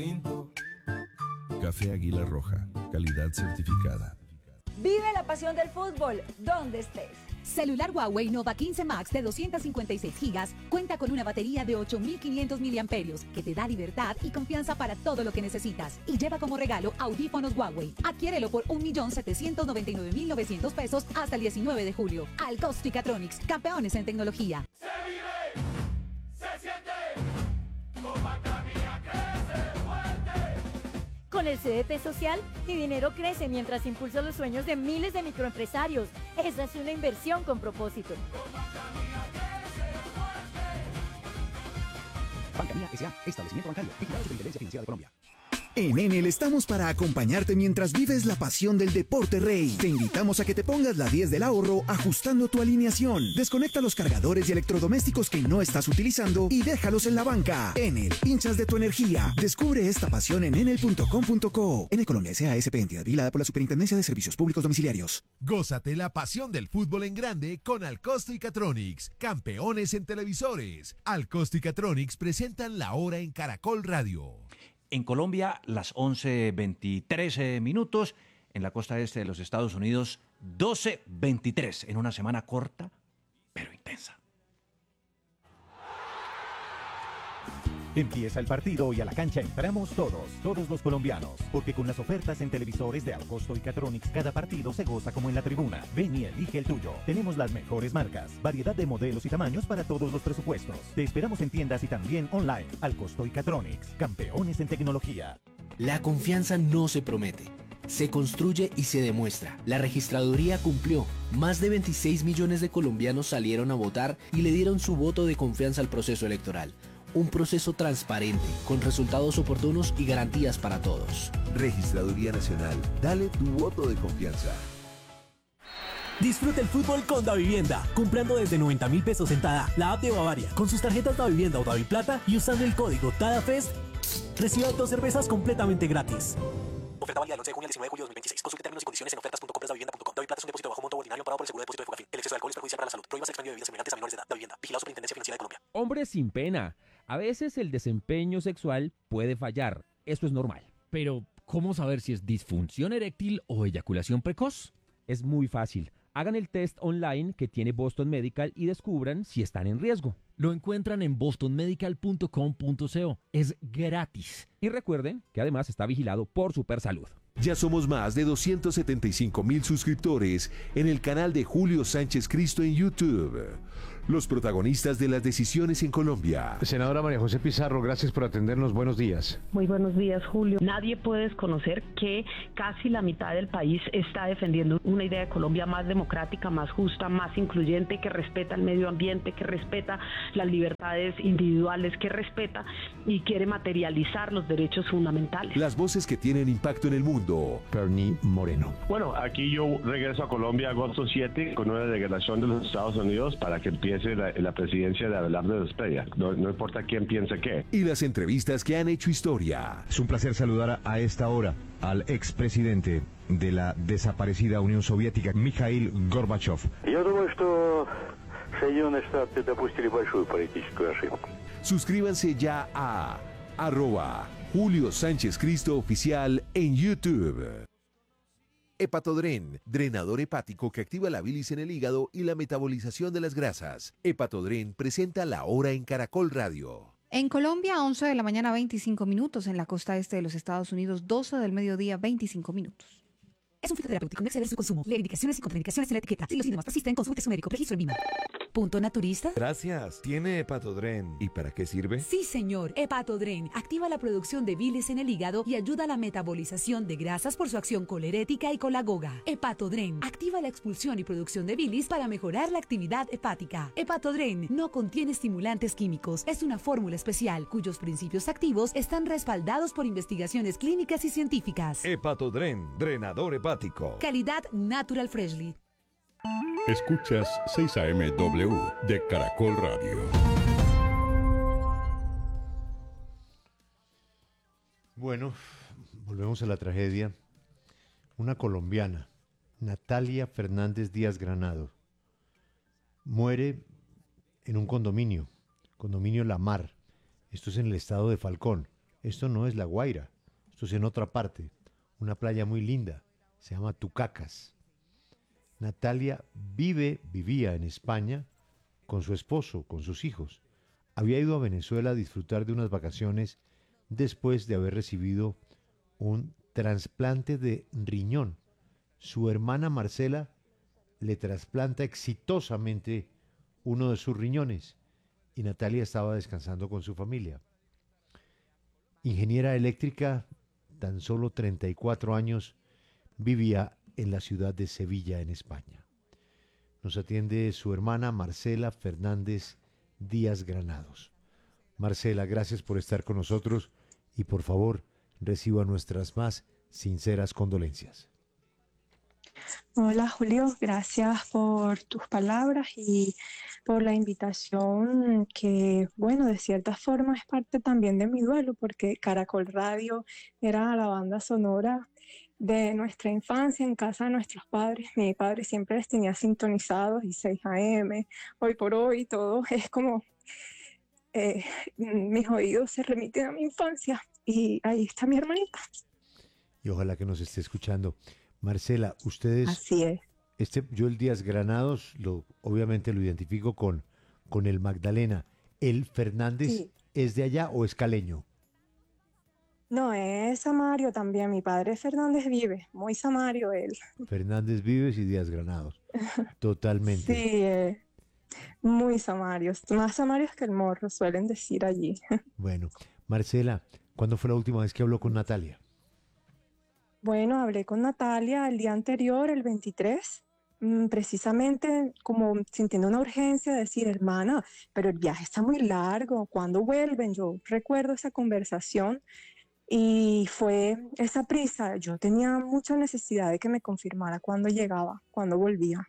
Café Águila Roja, calidad certificada. Vive la pasión del fútbol, donde estés. Celular Huawei Nova 15 Max de 256 GB cuenta con una batería de 8.500 miliamperios que te da libertad y confianza para todo lo que necesitas. Y lleva como regalo audífonos Huawei. Adquiérelo por 1.799.900 pesos hasta el 19 de julio. Alcosto y Catronics, campeones en tecnología. Se vive, se siente, Copacabana crece fuerte. Con el CDT Social, mi dinero crece mientras impulso los sueños de miles de microempresarios. Esa es una inversión con propósito. Banca Mía S.A. Establecimiento bancario. Vigilado Superintendencia Financiera de Colombia. En Enel estamos para acompañarte mientras vives la pasión del deporte rey. Te invitamos a que te pongas la 10 del ahorro ajustando tu alineación. Desconecta los cargadores y electrodomésticos que no estás utilizando y déjalos en la banca. Enel, hinchas de tu energía. Descubre esta pasión en enel.com.co. Enel Colombia S.A.S.P. entidad vigilada por la Superintendencia de Servicios Públicos Domiciliarios. Gózate la pasión del fútbol en grande con Alcosto y Catronics, campeones en televisores. Alcosto y Catronics presentan La Hora en Caracol Radio. En Colombia, las 11:23 minutos. En la costa este de los Estados Unidos, 12:23. En una semana corta, pero intensa. Empieza el partido y a la cancha entramos todos los colombianos, porque con las ofertas en televisores de Alcosto y Catronics, cada partido se goza como en la tribuna. Ven y elige el tuyo. Tenemos las mejores marcas, variedad de modelos y tamaños para todos los presupuestos. Te esperamos en tiendas y también online. Alcosto y Catronics, campeones en tecnología. La confianza no se promete, se construye y se demuestra. La registraduría cumplió. Más de 26 millones de colombianos salieron a votar y le dieron su voto de confianza al proceso electoral. Un proceso transparente, con resultados oportunos y garantías para todos. Registraduría Nacional, dale tu voto de confianza. Disfruta el fútbol con Davivienda, comprando desde 90.000 pesos en Tada, la app de Bavaria, con sus tarjetas Davivienda o Daviplata y usando el código TADAFEST, reciba 2 cervezas completamente gratis. Oferta válida del 11 de junio al 19 de julio de 2026. Consulte términos y condiciones en ofertas.compras.davivienda.com. Daviplata es un depósito bajo monto ordinario pagado por el Seguro de Depósito de Fogafín. El exceso de alcohol es perjudicial para la salud. Prohíbas el expendio de bebidas semejantes a menores de edad. Davivienda. Vigilado Superintendencia Financiera de Colombia. Hombres sin pena. A veces el desempeño sexual puede fallar. Esto es normal. Pero, ¿cómo saber si es disfunción eréctil o eyaculación precoz? Es muy fácil. Hagan el test online que tiene Boston Medical y descubran si están en riesgo. Lo encuentran en bostonmedical.com.co. Es gratis. Y recuerden que además está vigilado por Supersalud. Ya somos más de 275,000 suscriptores en el canal de Julio Sánchez Cristo en YouTube. Los protagonistas de las decisiones en Colombia. Senadora María José Pizarro, gracias por atendernos. Buenos días. Muy buenos días, Julio. Nadie puede desconocer que casi la mitad del país está defendiendo una idea de Colombia más democrática, más justa, más incluyente, que respeta el medio ambiente, que respeta las libertades individuales, que respeta y quiere materializar los derechos fundamentales. Las voces que tienen impacto en el mundo. Bernie Moreno. Bueno, aquí yo regreso a Colombia agosto 7 con una delegación de los Estados Unidos para que empiece la presidencia de Abelardo Zepeda. No importa quién piense qué. Y las entrevistas que han hecho historia. Es un placer saludar a esta hora al expresidente de la desaparecida Unión Soviética, Mikhail Gorbachev. Я думаю, что Соединенные Штаты допустили большую политическую ошибку. Suscríbanse ya a @Julio Sánchez Cristo Oficial en YouTube. Hepatodren, drenador hepático que activa la bilis en el hígado y la metabolización de las grasas. Hepatodren presenta La Hora en Caracol Radio. En Colombia, 11 de la mañana, 25 minutos. En la costa este de los Estados Unidos, 12 del mediodía, 25 minutos. Es un fitoterapéutico, no exceder su consumo. Lee indicaciones y contraindicaciones en la etiqueta. Si los síntomas persisten, consulte a su médico. Registro en Lima. ¿Punto naturista? Gracias. ¿Tiene Hepatodren? ¿Y para qué sirve? Sí, señor. Hepatodren activa la producción de bilis en el hígado y ayuda a la metabolización de grasas por su acción colerética y colagoga. Hepatodren activa la expulsión y producción de bilis para mejorar la actividad hepática. Hepatodren no contiene estimulantes químicos. Es una fórmula especial cuyos principios activos están respaldados por investigaciones clínicas y científicas. Hepatodren, drenador hepático. Calidad Natural Freshly. Escuchas 6 AM/W de Caracol Radio. Bueno, volvemos a la tragedia. Una colombiana, Natalia Fernández Díaz Granado, muere en un condominio La Mar. Esto es en el estado de Falcón, Esto no es La Guaira, esto es en otra parte, una playa muy linda, se llama Tucacas. Natalia vivía en España con su esposo, con sus hijos. Había ido a Venezuela a disfrutar de unas vacaciones después de haber recibido un trasplante de riñón. Su hermana Marcela le trasplanta exitosamente uno de sus riñones y Natalia estaba descansando con su familia. Ingeniera eléctrica, tan solo 34 años, vivía en la ciudad de Sevilla, en España. Nos atiende su hermana Marcela Fernández Díaz Granados. Marcela, gracias por estar con nosotros y por favor reciba nuestras más sinceras condolencias. Hola Julio, gracias por tus palabras y por la invitación que, bueno, de cierta forma es parte también de mi duelo porque Caracol Radio era la banda sonora de nuestra infancia en casa de nuestros padres. Mi padre siempre les tenía sintonizados y 6 AM, hoy por hoy, todo es como mis oídos se remiten a mi infancia y ahí está mi hermanita. Y ojalá que nos esté escuchando. Marcela, ustedes... Así es. Yo el Díaz Granados, obviamente lo identifico con el Magdalena. ¿El Fernández Sí. es de allá o es caleño? No, es Samario también. Mi padre Fernández Vives, muy Samario él. Fernández Vives y Díaz Granados. Totalmente. Sí, muy Samarios. Más Samarios que el morro, suelen decir allí. Bueno, Marcela, ¿cuándo fue la última vez que habló con Natalia? Bueno, hablé con Natalia el día anterior, el 23, precisamente como sintiendo una urgencia de decir, hermana, pero el viaje está muy largo, ¿cuándo vuelven? Yo recuerdo esa conversación y fue esa prisa. Yo tenía mucha necesidad de que me confirmara cuándo llegaba, cuándo volvía.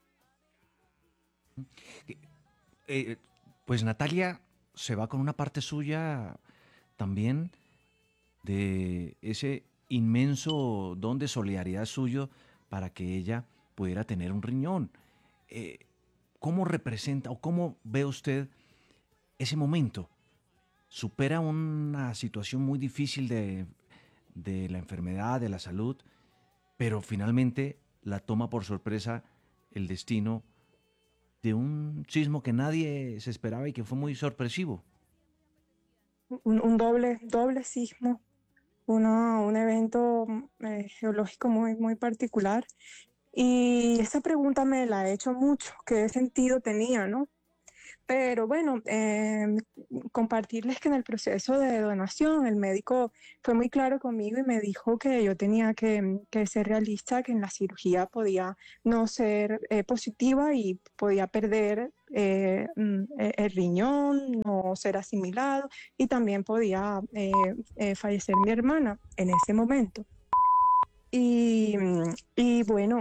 Pues Natalia se va con una parte suya también de ese inmenso don de solidaridad suyo para que ella pudiera tener un riñón. ¿Cómo representa o cómo ve usted ese momento? Supera una situación muy difícil de la enfermedad, de la salud, pero finalmente la toma por sorpresa el destino de un sismo que nadie se esperaba y que fue muy sorpresivo. Un doble sismo. Un evento geológico muy particular. Y esa pregunta me la he hecho mucho, ¿qué sentido tenía, no? Pero bueno, compartirles que en el proceso de donación el médico fue muy claro conmigo y me dijo que yo tenía que ser realista, que en la cirugía podía no ser positiva y podía perder el riñón, no ser asimilado y también podía fallecer mi hermana en ese momento. Y bueno,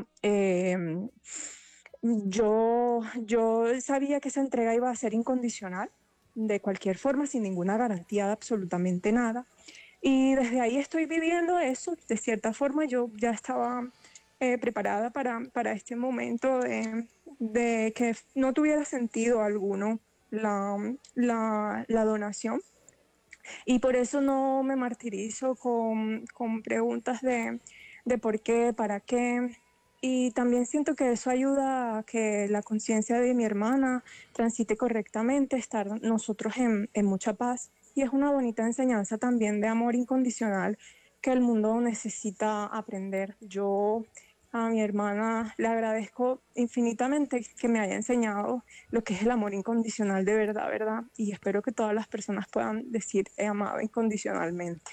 yo sabía que esa entrega iba a ser incondicional, de cualquier forma, sin ninguna garantía de absolutamente nada. Y desde ahí estoy viviendo eso. De cierta forma, yo ya estaba preparada para este momento de que no tuviera sentido alguno la donación. Y por eso no me martirizo con preguntas de por qué, para qué. Y también siento que eso ayuda a que la conciencia de mi hermana transite correctamente, estar nosotros en mucha paz. Y es una bonita enseñanza también de amor incondicional que el mundo necesita aprender. Yo a mi hermana le agradezco infinitamente que me haya enseñado lo que es el amor incondicional de verdad, ¿verdad? Y espero que todas las personas puedan decir he amado incondicionalmente.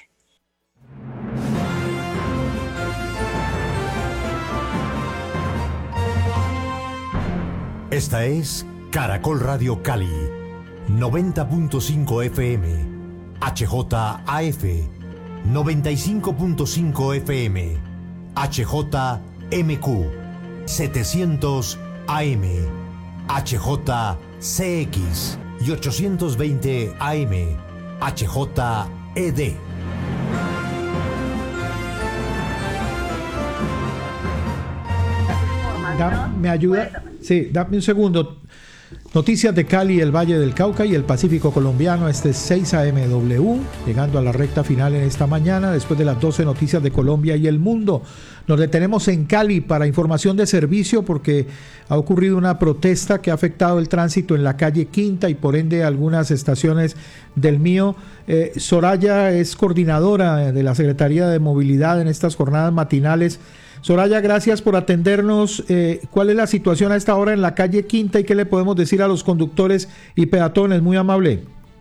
Esta es Caracol Radio Cali, 90.5 FM, HJAF, 95.5 FM, HJMQ, 700 AM, HJCX y 820 AM, HJED. Me ayuda. Sí, dame un segundo. Noticias de Cali, el Valle del Cauca y el Pacífico colombiano. Este es 6 AM/W, llegando a la recta final en esta mañana, después de las 12 noticias de Colombia y el mundo. Nos detenemos en Cali para información de servicio porque ha ocurrido una protesta que ha afectado el tránsito en la calle Quinta y por ende algunas estaciones del Mío. Soraya es coordinadora de la Secretaría de Movilidad en estas jornadas matinales. Soraya, gracias por atendernos. ¿Cuál es la situación a esta hora en la calle Quinta y qué le podemos decir a los conductores y peatones? Muy amable.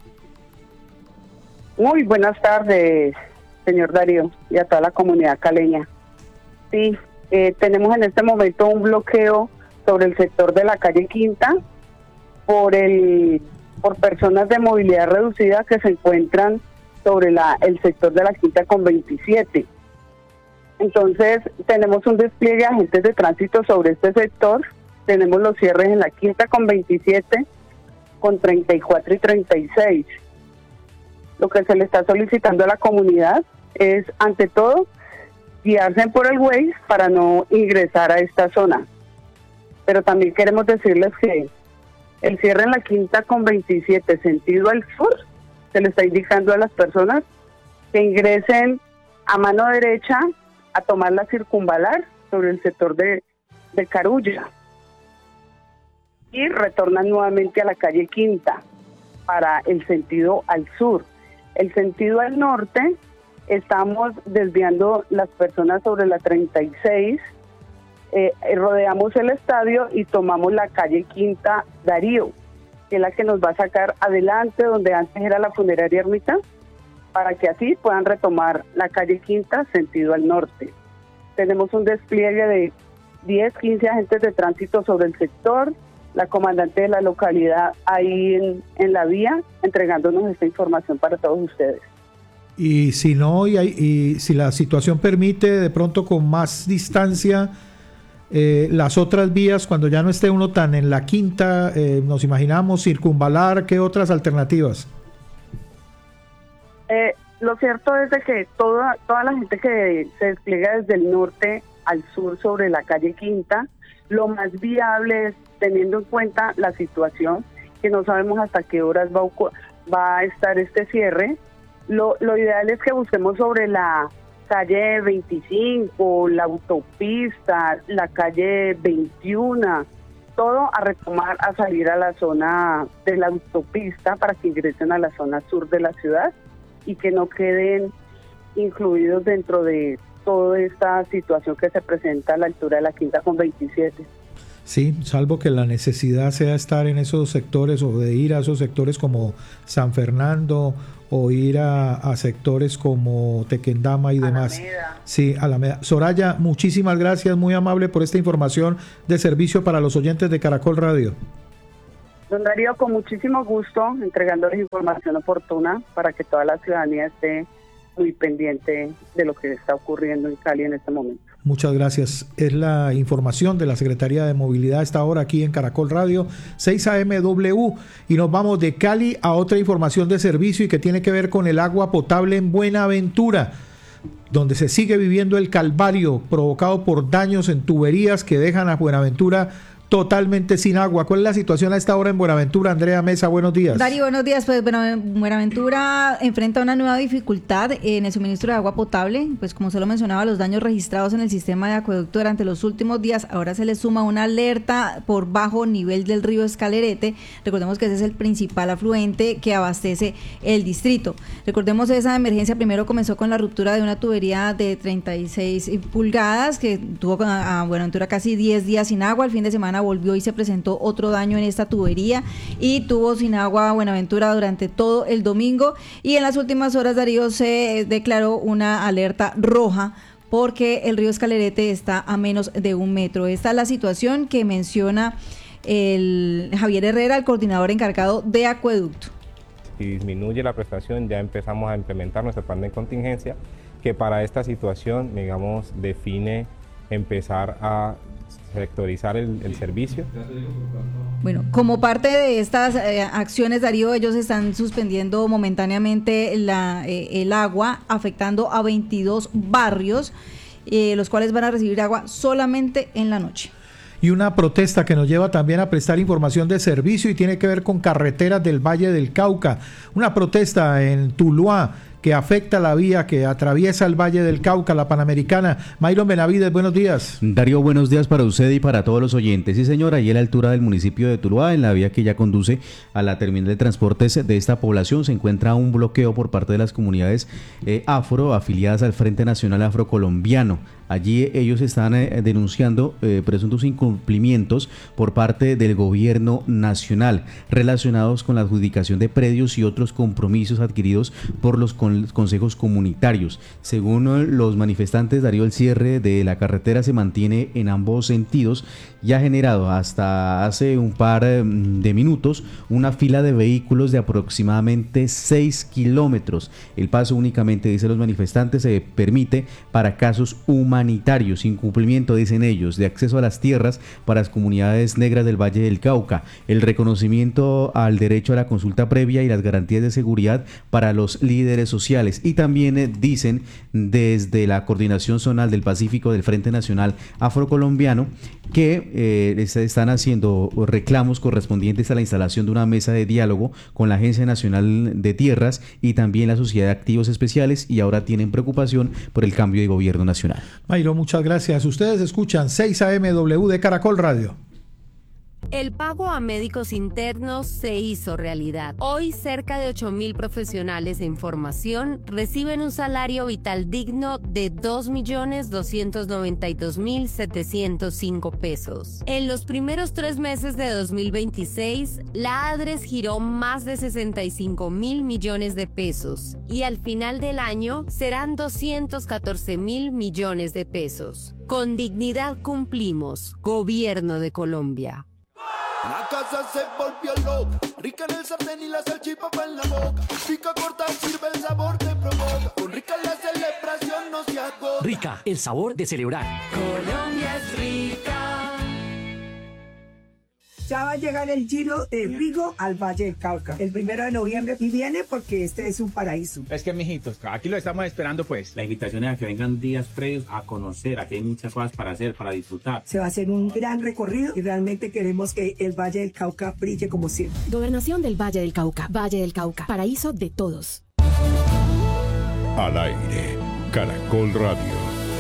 Muy buenas tardes, señor Darío, y a toda la comunidad caleña. Sí, tenemos en este momento un bloqueo sobre el sector de la calle Quinta por personas de movilidad reducida que se encuentran sobre el sector de la Quinta con 27. Entonces, tenemos un despliegue de agentes de tránsito sobre este sector. Tenemos los cierres en la Quinta con 27, con 34 y 36. Lo que se le está solicitando a la comunidad es, ante todo, guiarse por el Waze para no ingresar a esta zona. Pero también queremos decirles que el cierre en la Quinta con 27, sentido al sur, se le está indicando a las personas que ingresen a mano derecha a tomar la circunvalar sobre el sector de Carulla y retornan nuevamente a la calle Quinta para el sentido al sur. El sentido al norte, estamos desviando las personas sobre la 36, rodeamos el estadio y tomamos la calle Quinta Darío, que es la que nos va a sacar adelante donde antes era la funeraria Ermita, para que así puedan retomar la calle Quinta sentido al norte. Tenemos un despliegue de 10, 15 agentes de tránsito sobre el sector, la comandante de la localidad ahí en la vía, entregándonos esta información para todos ustedes. Y si no, y si la situación permite, de pronto con más distancia, las otras vías, cuando ya no esté uno tan en la Quinta, nos imaginamos circunvalar, ¿qué otras alternativas? Lo cierto es de que toda la gente que se despliega desde el norte al sur sobre la calle Quinta, lo más viable es, teniendo en cuenta la situación, que no sabemos hasta qué horas va a estar este cierre, lo ideal es que busquemos sobre la calle 25, la autopista, la calle 21, todo a retomar, a salir a la zona de la autopista para que ingresen a la zona sur de la ciudad y que no queden incluidos dentro de toda esta situación que se presenta a la altura de la Quinta con 27. Sí, salvo que la necesidad sea estar en esos sectores o de ir a esos sectores como San Fernando o ir a sectores como Tequendama y demás. Alameda. Sí, Alameda. Soraya, muchísimas gracias, muy amable por esta información de servicio para los oyentes de Caracol Radio. Don Darío, con muchísimo gusto, entregándoles información oportuna para que toda la ciudadanía esté muy pendiente de lo que está ocurriendo en Cali en este momento. Muchas gracias. Es la información de la Secretaría de Movilidad a esta hora aquí en Caracol Radio, 6 AM/W, y nos vamos de Cali a otra información de servicio y que tiene que ver con el agua potable en Buenaventura, donde se sigue viviendo el calvario provocado por daños en tuberías que dejan a Buenaventura totalmente sin agua. ¿Cuál es la situación a esta hora en Buenaventura? Andrea Mesa, buenos días. Darío, buenos días. Pues Buenaventura enfrenta una nueva dificultad en el suministro de agua potable. Pues como se lo mencionaba, los daños registrados en el sistema de acueducto durante los últimos días, ahora se le suma una alerta por bajo nivel del río Escalerete. Recordemos que ese es el principal afluente que abastece el distrito. Recordemos, esa emergencia primero comenzó con la ruptura de una tubería de 36 pulgadas que tuvo a Buenaventura casi 10 días sin agua. El fin de semana volvió y se presentó otro daño en esta tubería y tuvo sin agua Buenaventura durante todo el domingo, y en las últimas horas, Darío, se declaró una alerta roja porque el río Escalerete está a menos de 1 metro. Esta es la situación que menciona el Javier Herrera, el coordinador encargado de acueducto. Si disminuye la prestación, ya empezamos a implementar nuestro plan de contingencia, que para esta situación, digamos, define empezar a sectorizar el servicio. Bueno, como parte de estas acciones, Darío, ellos están suspendiendo momentáneamente el agua, afectando a 22 barrios, los cuales van a recibir agua solamente en la noche. y una protesta que nos lleva también a prestar información de servicio y tiene que ver con carreteras del Valle del Cauca. Una protesta en Tuluá que afecta la vía que atraviesa el Valle del Cauca, la Panamericana. Mayron Benavides, buenos días. Darío, buenos días para usted y para todos los oyentes. Sí, señora, ahí a la altura del municipio de Tuluá, en la vía que ya conduce a la terminal de transportes de esta población, se encuentra un bloqueo por parte de las comunidades afro afiliadas al Frente Nacional Afrocolombiano. Allí ellos están denunciando presuntos incumplimientos por parte del gobierno nacional relacionados con la adjudicación de predios y otros compromisos adquiridos por los consejos comunitarios. Según los manifestantes, Darío, el cierre de la carretera se mantiene en ambos sentidos y ha generado hasta hace un par de minutos una fila de vehículos de aproximadamente 6 kilómetros. El paso únicamente, dicen los manifestantes, se permite para casos humanitarios, incumplimiento, dicen ellos, de acceso a las tierras para las comunidades negras del Valle del Cauca, el reconocimiento al derecho a la consulta previa y las garantías de seguridad para los líderes sociales. Y también dicen desde la Coordinación Zonal del Pacífico del Frente Nacional Afrocolombiano que están haciendo reclamos correspondientes a la instalación de una mesa de diálogo con la Agencia Nacional de Tierras y también la Sociedad de Activos Especiales, y ahora tienen preocupación por el cambio de gobierno nacional. Mayro, muchas gracias. Ustedes escuchan 6 AMW de Caracol Radio. El pago a médicos internos se hizo realidad. Hoy, cerca de 8.000 profesionales en formación reciben un salario vital digno de 2.292.705 pesos. En los primeros 3 meses de 2026, la ADRES giró más de 65.000 millones de pesos y al final del año serán 214.000 millones de pesos. Con dignidad cumplimos. Gobierno de Colombia. La casa se volvió loca, rica en el sartén y la salchipapa en la boca. Pica corta, sirve el sabor, te provoca. Con Rica la celebración no se agota. Rica, el sabor de celebrar. Colombia es rica. Ya va a llegar el Giro de Vigo al Valle del Cauca el 1 de noviembre y viene porque este es un paraíso. Es que, mijitos, aquí lo estamos esperando, pues. La invitación es a que vengan días previos a conocer. Aquí hay muchas cosas para hacer, para disfrutar. Se va a hacer un gran recorrido y realmente queremos que el Valle del Cauca brille como siempre. Gobernación del Valle del Cauca. Valle del Cauca, paraíso de todos. Al aire, Caracol Radio.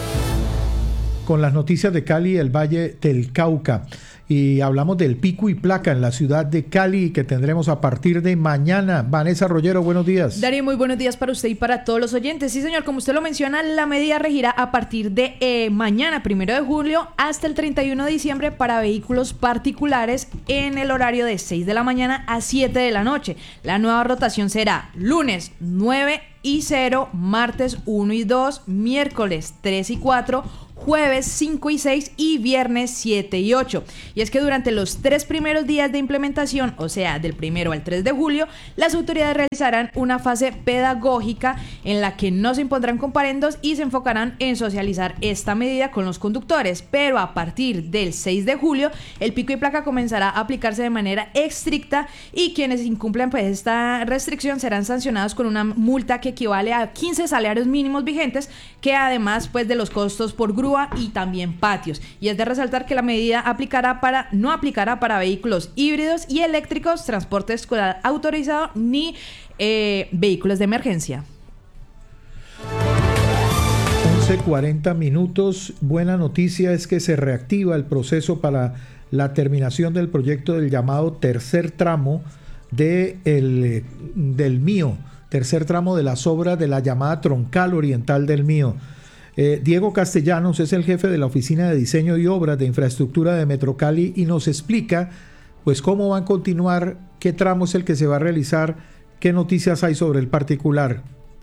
Con las noticias de Cali, el Valle del Cauca. Y hablamos del pico y placa en la ciudad de Cali que tendremos a partir de mañana. Vanessa Rollero, buenos días. Darío, muy buenos días para usted y para todos los oyentes. Sí, señor, como usted lo menciona, la medida regirá a partir de mañana, 1 de julio, hasta el 31 de diciembre para vehículos particulares en el horario de 6 de la mañana a 7 de la noche. La nueva rotación será lunes 9 y 0, martes 1 y 2, miércoles 3 y 4, jueves 5 y 6 y viernes 7 y 8. Y es que durante los 3 primeros días de implementación, o sea, del 1 al 3 de julio, las autoridades realizarán una fase pedagógica en la que no se impondrán comparendos y se enfocarán en socializar esta medida con los conductores. Pero a partir del 6 de julio, el pico y placa comenzará a aplicarse de manera estricta y quienes incumplan pues esta restricción serán sancionados con una multa que equivale a 15 salarios mínimos vigentes, que además pues de los costos por grúa y también patios. Y es de resaltar que la medida no aplicará para vehículos híbridos y eléctricos, transporte escolar autorizado ni vehículos de emergencia. 11:40 minutos. Buena noticia es que se reactiva el proceso para la terminación del proyecto del llamado tercer tramo del Mío, tercer tramo de las obras de la llamada Troncal Oriental del Mío. Diego Castellanos es el jefe de la Oficina de Diseño y Obras de Infraestructura de Metrocali y nos explica pues cómo van a continuar, qué tramo es el que se va a realizar, qué noticias hay sobre el particular.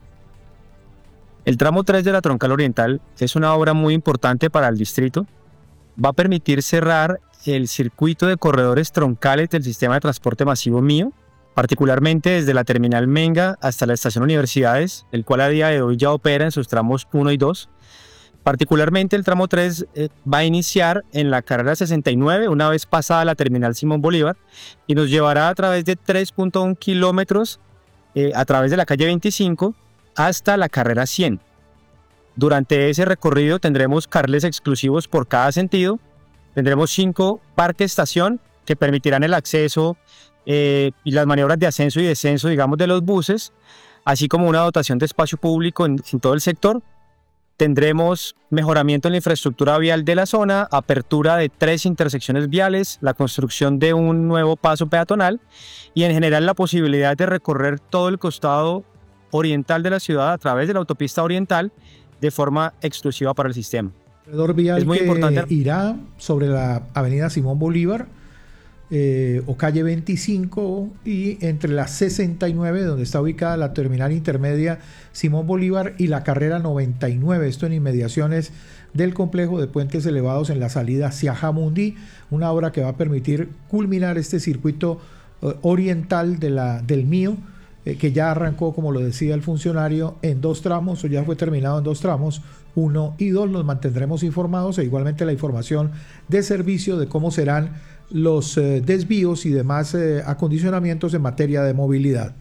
El tramo 3 de la Troncal Oriental es una obra muy importante para el distrito. Va a permitir cerrar el circuito de corredores troncales del sistema de transporte masivo Mío, particularmente desde la terminal Menga hasta la estación Universidades, el cual a día de hoy ya opera en sus tramos 1 y 2. Particularmente el tramo 3 va a iniciar en la carrera 69 una vez pasada la terminal Simón Bolívar y nos llevará a través de 3.1 kilómetros a través de la calle 25 hasta la carrera 100. Durante ese recorrido tendremos carriles exclusivos por cada sentido Tendremos 5 parques estación que permitirán el acceso y las maniobras de ascenso y descenso, digamos, de los buses, así como una dotación de espacio público en todo el sector. Tendremos mejoramiento en la infraestructura vial de la zona, apertura de 3 intersecciones viales, la construcción de un nuevo paso peatonal y en general la posibilidad de recorrer todo el costado oriental de la ciudad a través de la autopista oriental de forma exclusiva para el sistema. Corredor vial es muy que importante. irá sobre la avenida Simón Bolívar o calle 25 y entre la 69, donde está ubicada la terminal intermedia Simón Bolívar, y la carrera 99, esto en inmediaciones del complejo de puentes elevados en la salida hacia Jamundí, una obra que va a permitir culminar este circuito oriental del Mío, que ya arrancó, como lo decía el funcionario, en 2 tramos, o ya fue terminado en 2 tramos, 1 y 2. Los mantendremos informados, e igualmente la información de servicio de cómo serán los desvíos y demás acondicionamientos en materia de movilidad.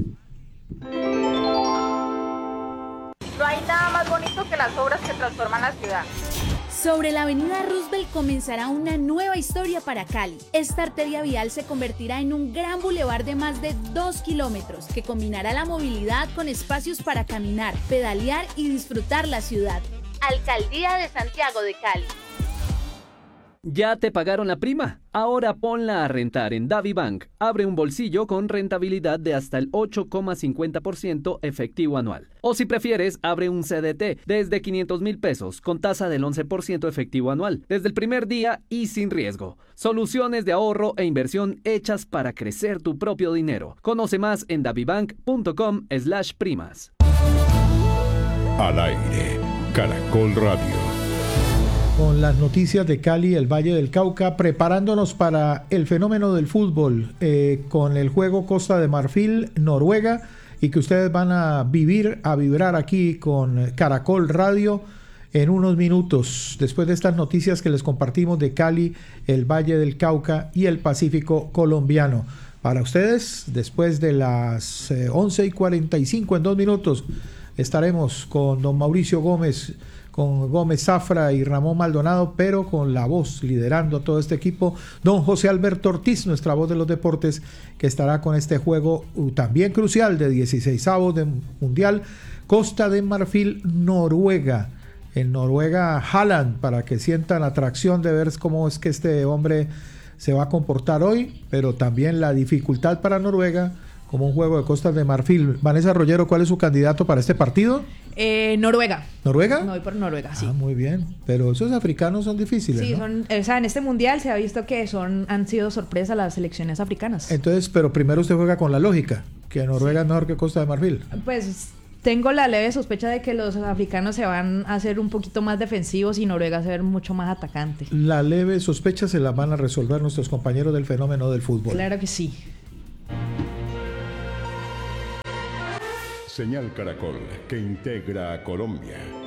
No hay nada más bonito que las obras que transforman la ciudad. Sobre la avenida Roosevelt comenzará una nueva historia para Cali. Esta arteria vial se convertirá en un gran bulevar de más de 2 kilómetros que combinará la movilidad con espacios para caminar, pedalear y disfrutar la ciudad. Alcaldía de Santiago de Cali. ¿Ya te pagaron la prima? Ahora ponla a rentar en DaviBank. Abre un bolsillo con rentabilidad de hasta el 8,50% efectivo anual. O si prefieres, abre un CDT desde 500,000 pesos con tasa del 11% efectivo anual, desde el primer día y sin riesgo. Soluciones de ahorro e inversión hechas para crecer tu propio dinero. Conoce más en davibank.com/primas. Al aire, Caracol Radio. Con las noticias de Cali, el Valle del Cauca, preparándonos para el fenómeno del fútbol, con el juego Costa de Marfil, Noruega, y que ustedes van a vibrar aquí con Caracol Radio en unos minutos, después de estas noticias que les compartimos de Cali, el Valle del Cauca y el Pacífico colombiano. Para ustedes, después de las 11:45, en 2 minutos, estaremos con don Mauricio Gómez, con Gómez Zafra y Ramón Maldonado, pero con la voz liderando todo este equipo, don José Alberto Ortiz, nuestra voz de los deportes, que estará con este juego también crucial de 16avos de Mundial, Costa de Marfil, Noruega. En Noruega, Haaland, para que sientan la atracción de ver cómo es que este hombre se va a comportar hoy, pero también la dificultad para Noruega como un juego de Costa de Marfil. Vanessa Rollero, ¿cuál es su candidato para este partido? Noruega. ¿Noruega? No, voy por Noruega, sí. Ah, muy bien. Pero esos africanos son difíciles, sí, ¿no? o sea, en este mundial se ha visto que han sido sorpresa las selecciones africanas. Entonces, pero primero usted juega con la lógica, que Noruega es mejor que Costa de Marfil. Pues tengo la leve sospecha de que los africanos se van a hacer un poquito más defensivos y Noruega se va a ver mucho más atacante. La leve sospecha se la van a resolver nuestros compañeros del fenómeno del fútbol. Claro que sí. Señal Caracol, que integra a Colombia.